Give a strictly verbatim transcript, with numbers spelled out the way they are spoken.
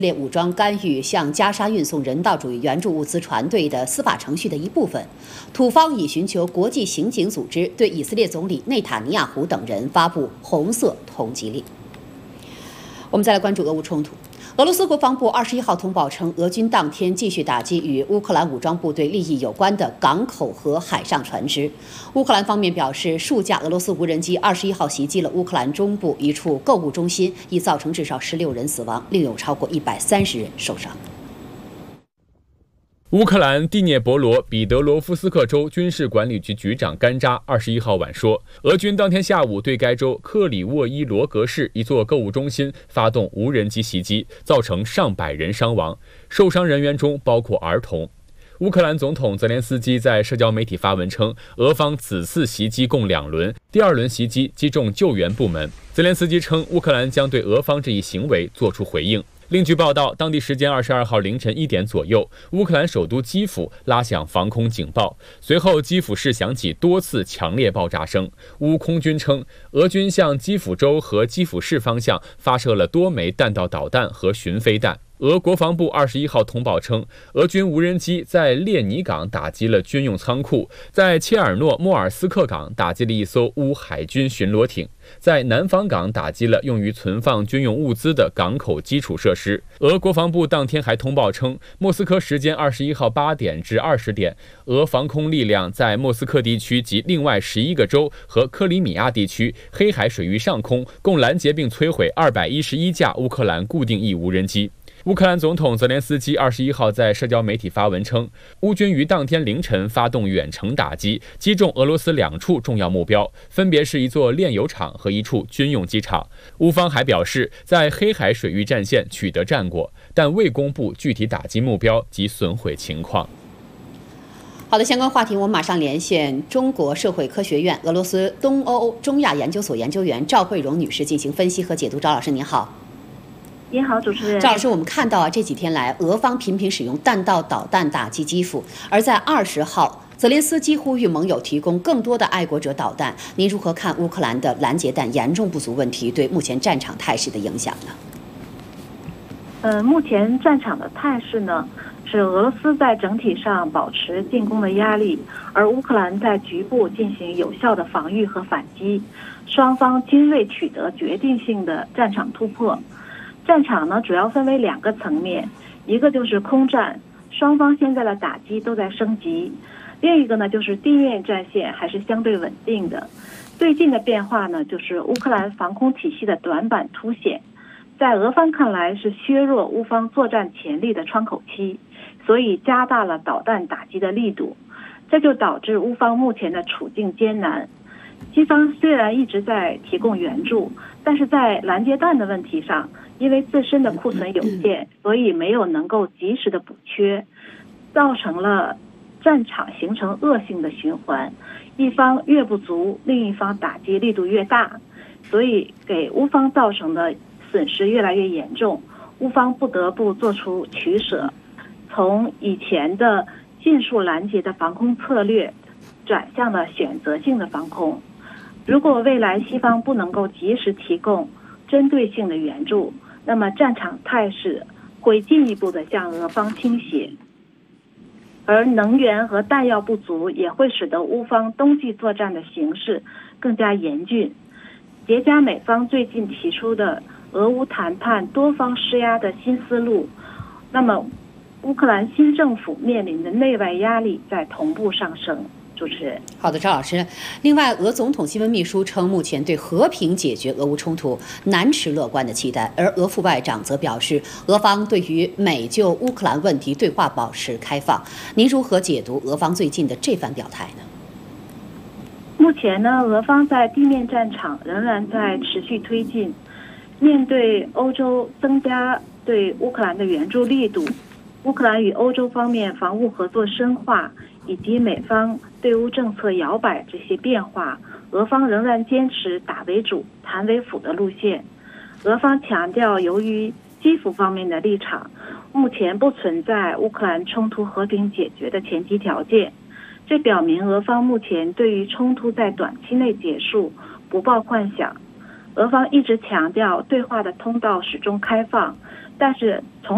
列武装干预向加沙运送人道主义援助物资船队的司法程序的一部分，土方已寻求国际刑警组织对以色列总理内塔尼亚胡等人发布红色通缉令。我们再来关注俄乌冲突。俄罗斯国防部二十一号通报称，俄军当天继续打击与乌克兰武装部队利益有关的港口和海上船只。乌克兰方面表示，数架俄罗斯无人机二十一号袭击了乌克兰中部一处购物中心，已造成至少十六人死亡，另有超过一百三十人受伤。 乌克兰第聂伯罗彼得罗夫斯克州军事管理局局长甘扎二十一号晚说，俄军当天下午对该州克里沃伊罗格市一座购物中心发动无人机袭击，造成上百人伤亡，受伤人员中包括儿童。乌克兰总统泽连斯基在社交媒体发文称，俄方此次袭击共两轮，第二轮袭击击中救援部门。泽连斯基称，乌克兰将对俄方这一行为作出回应。另据报道，当地时间二十二号凌晨一点左右，乌克兰首都基辅拉响防空警报，随后基辅市响起多次强烈爆炸声。乌空军称，俄军向基辅州和基辅市方向发射了多枚弹道导弹和巡飞弹。俄国防部二十一号通报称，俄军无人机在列尼港打击了军用仓库，在切尔诺莫尔斯克港打击了一艘乌海军巡逻艇，在南方港打击了用于存放军用物资的港口基础设施。俄国防部当天还通报称，莫斯科时间二十一号八点至二十点，俄防空力量在莫斯科地区及另外十一个州和克里米亚地区黑海水域上空共拦截并摧毁二百一十一架乌克兰固定翼无人机。乌克兰总统泽连斯基二十一号在社交媒体发文称，乌军于当天凌晨发动远程打击，击中俄罗斯两处重要目标，分别是一座炼油厂和一处军用机场。乌方还表示，在黑海水域战线取得战果，但未公布具体打击目标及损毁情况。 好的，相关话题我们马上连线中国社会科学院俄罗斯东欧中亚研究所研究员赵慧荣女士进行分析和解读。赵老师您好。 您好，主持人。 赵老师，我们看到啊，这几天来，俄方频频使用弹道导弹打击基辅，而在二十号，泽连斯基呼吁盟友提供更多的爱国者导弹。您如何看乌克兰的拦截弹严重不足问题对目前战场态势的影响呢？ 呃，目前战场的态势呢，是俄罗斯在整体上保持进攻的压力，而乌克兰在局部进行有效的防御和反击，双方均未取得决定性的战场突破。战场呢，主要分为两个层面，一个就是空战，双方现在的打击都在升级；另一个呢，就是地面战线还是相对稳定的。最近的变化呢，就是乌克兰防空体系的短板凸显，在俄方看来是削弱乌方作战潜力的窗口期，所以加大了导弹打击的力度，这就导致乌方目前的处境艰难。西方虽然一直在提供援助，但是在拦截弹的问题上，因为自身的库存有限，所以没有能够及时的补缺，造成了战场形成恶性的循环，一方越不足，另一方打击力度越大，所以给乌方造成的损失越来越严重，乌方不得不做出取舍，从以前的尽数拦截的防空策略转向了选择性的防空。如果未来西方不能够及时提供针对性的援助，那么战场态势会进一步的向俄方倾斜，而能源和弹药不足也会使得乌方冬季作战的形势更加严峻。叠加美方最近提出的俄乌谈判多方施压的新思路，那么乌克兰新政府面临的内外压力在同步上升。主持人， 好的，赵老师。另外，俄总统新闻秘书称，目前对和平解决俄乌冲突难持乐观的期待，而俄副外长则表示，俄方对于美就乌克兰问题对话保持开放。您如何解读俄方最近的这番表态呢？ 目前呢，俄方在地面战场仍然在持续推进，面对欧洲增加对乌克兰的援助力度，乌克兰与欧洲方面防务合作深化，以及美方对乌政策摇摆这些变化，俄方仍然坚持打为主、谈为辅的路线。俄方强调，由于基辅方面的立场，目前不存在乌克兰冲突和平解决的前提条件，这表明俄方目前对于冲突在短期内结束不抱幻想。俄方一直强调对话的通道始终开放，但是从